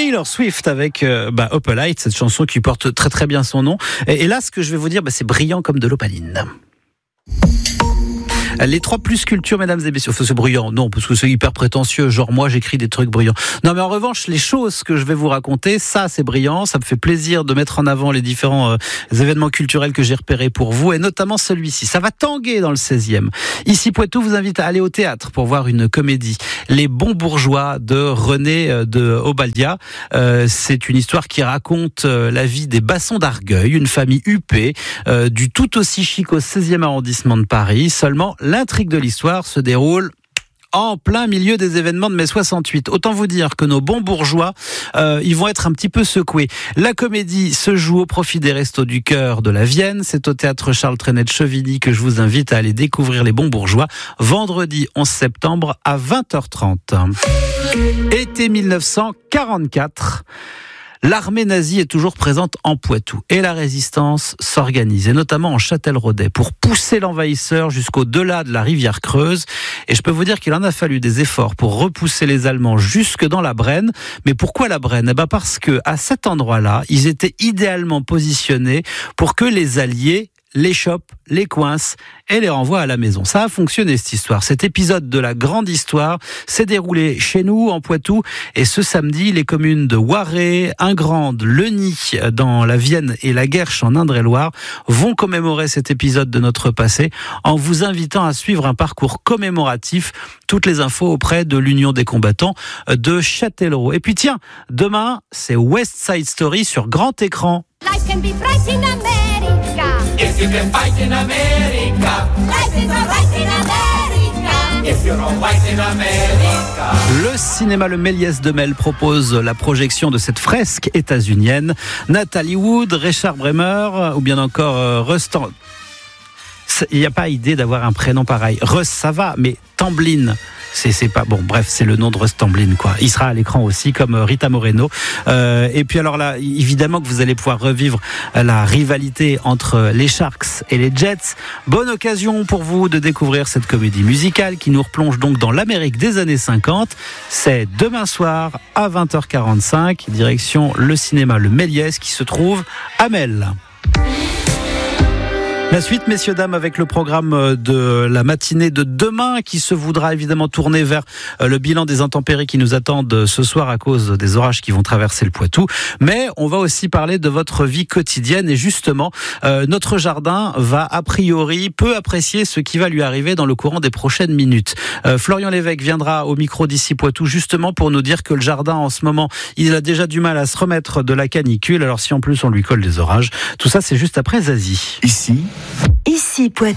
Taylor Swift avec Opalite, cette chanson qui porte très très bien son nom. Et là, ce que je vais vous dire, c'est brillant comme de l'opaline. Les 3 plus culture, mesdames et messieurs. Enfin, c'est brillant, non, parce que c'est hyper prétentieux. Genre, moi, j'écris des trucs brillants. Non, mais en revanche, les choses que je vais vous raconter, ça, c'est brillant. Ça me fait plaisir de mettre en avant les différents événements culturels que j'ai repérés pour vous, et notamment celui-ci. Ça va tanguer dans le 16e. Ici, Poitou vous invite à aller au théâtre pour voir une comédie. Les bons bourgeois de René de Obaldia. C'est une histoire qui raconte la vie des Bassons d'Argueil, une famille huppée, du tout aussi chic au 16e arrondissement de Paris. Seulement, l'intrigue de l'histoire se déroule en plein milieu des événements de mai 68. Autant vous dire que nos bons bourgeois, ils vont être un petit peu secoués. La comédie se joue au profit des Restos du Cœur de la Vienne. C'est au théâtre Charles Trenet de Chevigny que je vous invite à aller découvrir Les bons bourgeois, vendredi 11 septembre à 20h30. Été 1944. L'armée nazie est toujours présente en Poitou et la résistance s'organise, et notamment en Châtelleraudais, pour pousser l'envahisseur jusqu'au-delà de la rivière Creuse. Et je peux vous dire qu'il en a fallu des efforts pour repousser les Allemands jusque dans la Brenne. Mais pourquoi la Brenne ? Parce que à cet endroit-là, ils étaient idéalement positionnés pour que les Alliés les chopent, les coincent et les renvoient à la maison. Ça a fonctionné, cette histoire. Cet épisode de la grande histoire s'est déroulé chez nous, en Poitou, et ce samedi, les communes de Waret, Ingrande, Leny dans la Vienne et la Guerche en Indre-et-Loire vont commémorer cet épisode de notre passé en vous invitant à suivre un parcours commémoratif. Toutes les infos auprès de l'Union des combattants de Châtellerault. Et puis tiens, demain, c'est West Side Story sur grand écran. Life can be bright in America. If you can fight in America. Life is alright in America. If you're all white in America. Le cinéma Le Méliès de Mel propose la projection de cette fresque états-unienne. Nathalie Wood, Richard Bremer ou bien encore Rustan. Il n'y a pas idée d'avoir un prénom pareil. Russ, ça va, mais Tamblyn, c'est pas bon. Bref, c'est le nom de Russ Tamblyn, quoi. Il sera à l'écran aussi, comme Rita Moreno. Et puis alors là, évidemment que vous allez pouvoir revivre la rivalité entre les Sharks et les Jets. Bonne occasion pour vous de découvrir cette comédie musicale qui nous replonge donc dans l'Amérique des années 50. C'est demain soir à 20h45, direction le cinéma Le Méliès qui se trouve à Mel. La suite, messieurs, dames, avec le programme de la matinée de demain qui se voudra évidemment tourner vers le bilan des intempéries qui nous attendent ce soir à cause des orages qui vont traverser le Poitou. Mais on va aussi parler de votre vie quotidienne et justement, notre jardin va a priori peu apprécier ce qui va lui arriver dans le courant des prochaines minutes. Florian Lévesque viendra au micro d'Ici Poitou justement pour nous dire que le jardin en ce moment, il a déjà du mal à se remettre de la canicule. Alors si en plus on lui colle des orages, tout ça c'est juste après Zazie. Ici Poitou.